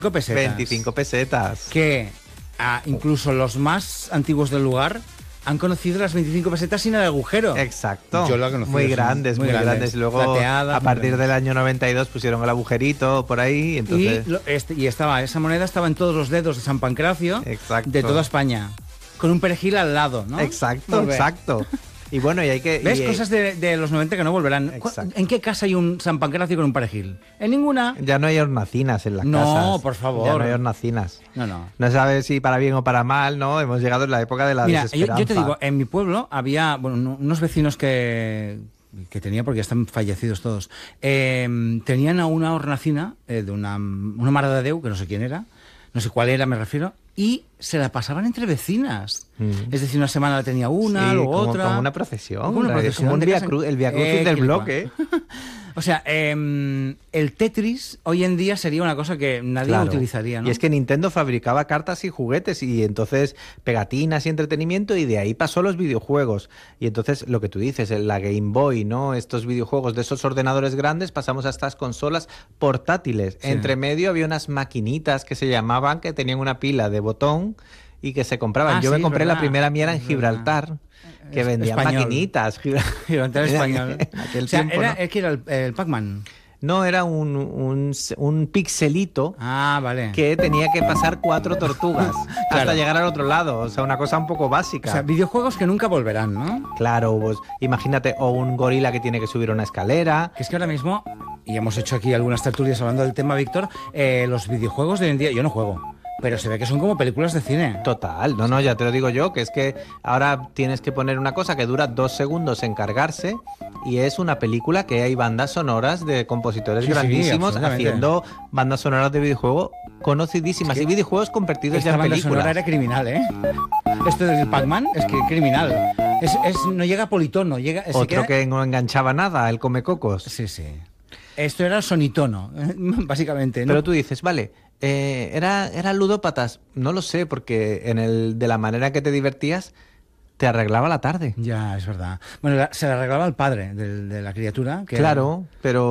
pesetas. 25 pesetas. Que incluso los más antiguos del lugar han conocido las 25 pesetas sin el agujero. Exacto. Yo lo he conocido. Muy grandes, muy grandes. Luego, plateadas, a partir del año 92 pusieron el agujerito por ahí. Entonces... Y esa moneda estaba en todos los dedos de San Pancracio. Exacto. De toda España. Con un perejil al lado, ¿no? Exacto, exacto. Y bueno, y hay que... ¿Ves? Cosas de los 90 que no volverán. Exacto. ¿En qué casa hay un San Pancracio con un perejil? En ninguna. Ya no hay hornacinas en las casas. No, por favor. Ya no hay hornacinas. No. No sabes si para bien o para mal, ¿no? Hemos llegado en la época de la desesperanza. Yo te digo, en mi pueblo había unos vecinos que tenía, porque ya están fallecidos todos, tenían a una hornacina de una Mare de Déu, que no sé quién era, no sé cuál era, me refiero, y se la pasaban entre vecinas. Es decir, una semana la tenía una, luego otra. Como una procesión. Como una procesión. Como el Via Crucis del bloque. O sea, el Tetris hoy en día sería una cosa que nadie utilizaría, ¿no? Y es que Nintendo fabricaba cartas y juguetes y entonces pegatinas y entretenimiento, y de ahí pasó los videojuegos. Y entonces lo que tú dices, la Game Boy, ¿no? Estos videojuegos de esos ordenadores grandes, pasamos a estas consolas portátiles. Sí. Entre medio había unas maquinitas que se llamaban, que tenían una pila de botón y que se compraban. Yo me compré la primera mía en Gibraltar. Que vendían maquinitas. Gibraltar español. Aquel o sea, tiempo, ¿es que era el Pac-Man? No, era un pixelito vale. que tenía que pasar 4 tortugas hasta llegar al otro lado. O sea, una cosa un poco básica. O sea, videojuegos que nunca volverán, ¿no? Claro, pues imagínate, o un gorila que tiene que subir una escalera. Que es que ahora mismo, y hemos hecho aquí algunas tertulias hablando del tema, Víctor, los videojuegos de hoy en día, yo no juego, pero se ve que son como películas de cine. Total, no, ya te lo digo yo, que es que ahora tienes que poner una cosa que dura 2 segundos en cargarse, y es una película que hay bandas sonoras de compositores grandísimos haciendo bandas sonoras de videojuego conocidísimas, y videojuegos convertidos ya en películas. Esta banda sonora era criminal, ¿eh? Esto del Pac-Man es que criminal. No llega a politono. Otro que no enganchaba nada, el Comecocos. Sí. Esto era sonitono, básicamente, ¿no? Pero tú dices, vale... ¿Era ludópatas? No lo sé, porque de la manera que te divertías te arreglaba la tarde. Ya, es verdad. Bueno, se le arreglaba al padre de la criatura. Claro,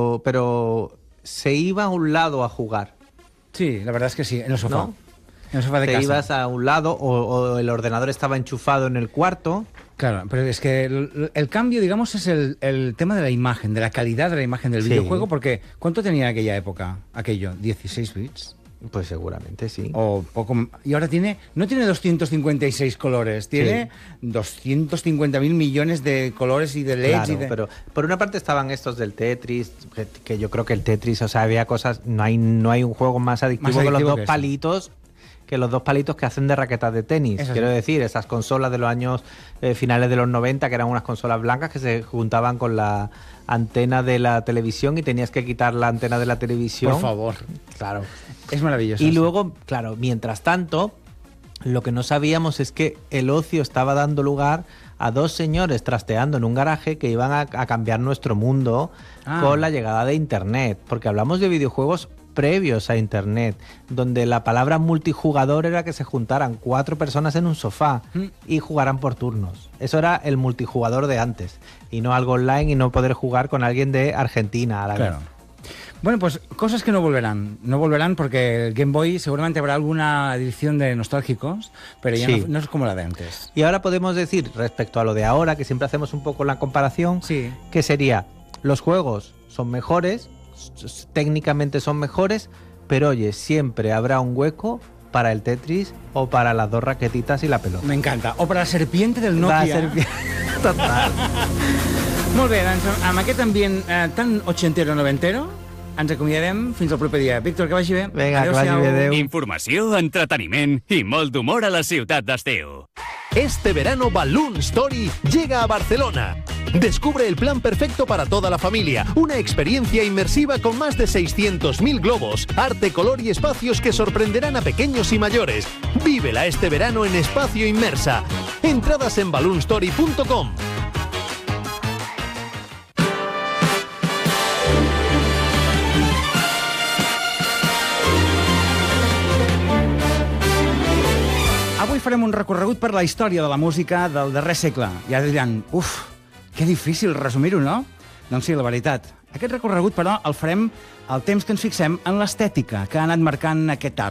pero se iba a un lado a jugar. Sí, la verdad es que sí, en el sofá. ¿No? En el sofá de casa. Te ibas a un lado o el ordenador estaba enchufado en el cuarto. Claro, pero es que el cambio, digamos, es el tema de la imagen, de la calidad de la imagen del videojuego, porque ¿cuánto tenía en aquella época aquello? ¿16 bits? Pues seguramente sí. O poco. Y ahora no tiene 256 colores, tiene 250.000 millones de colores y de LEDs. Claro, pero por una parte estaban estos del Tetris, que yo creo que el Tetris, o sea, había cosas, no hay un juego más adictivo que los dos palitos. Que los 2 palitos que hacen de raquetas de tenis. Quiero decir, esas consolas de los años finales de los 90, que eran unas consolas blancas que se juntaban con la antena de la televisión y tenías que quitar la antena de la televisión. Por favor. Claro. Es maravilloso. Y luego, claro, mientras tanto, lo que no sabíamos es que el ocio estaba dando lugar a 2 señores trasteando en un garaje que iban a cambiar nuestro mundo con la llegada de Internet. Porque hablamos de videojuegos previos a Internet, donde la palabra multijugador era que se juntaran 4 personas en un sofá y jugaran por turnos. Eso era el multijugador de antes, y no algo online y no poder jugar con alguien de Argentina a la vez. Bueno, pues cosas que no volverán porque el Game Boy seguramente habrá alguna edición de nostálgicos, pero ya no es como la de antes. Y ahora podemos decir, respecto a lo de ahora, que siempre hacemos un poco la comparación, que sería, los juegos son mejores, técnicamente son mejores, pero oye, siempre habrá un hueco para el Tetris o para las 2 raquetitas y la pelota. Me encanta. O para la serpiente del Nokia. Total. Molt bé, doncs amb aquest ambient tan ochentero noventero ens acomiadem fins al proper dia. Víctor, que vagi bé. Vinga, que vagi bé, adéu. Informació, entreteniment i molt d'humor a la ciutat d'estiu. Este verano Balloon Story llega a Barcelona. Descubre el plan perfecto para toda la familia. Una experiencia inmersiva con más de 600.000 globos, arte, color y espacios que sorprenderán a pequeños y mayores. Vívela este verano en Espacio Inmersa. Entradas en balloonstory.com. Avui farem un recorregut per la història de la música del darrer segle. I ara diran, que difícil resumir-ho, no? Doncs sí, la veritat. Aquest recorregut, però, el farem el temps que ens fixem en l'estètica que ha anat marcant aquest art.